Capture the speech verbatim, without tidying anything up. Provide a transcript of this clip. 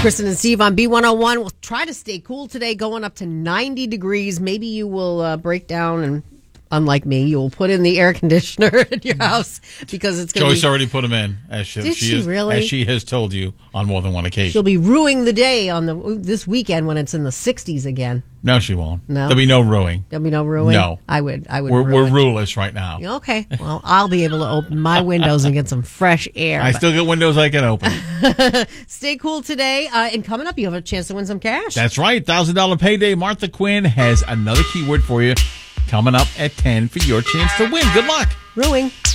Kristen and Steve on B one oh one. We'll try to stay cool today, going up to ninety degrees. Maybe you will uh, break down and, unlike me, you will put in the air conditioner at your house because it's going to be... Joyce already put them in, as she, Did she, she is, really? as she has told you on more than one occasion. She'll be ruining the day on the this weekend when it's in the sixties again. No, she won't. No? There'll be no ruining. There'll be no ruining? No. I would. I would. We're, we're ruin. ruleless right now. Okay. Well, I'll be able to open my windows and get some fresh air. I but- still get windows I can open. Stay cool today. Uh, and coming up, you have a chance to win some cash. That's right. one thousand dollars payday. Martha Quinn has another keyword for you coming up at ten for your chance to win. Good luck. Ruining.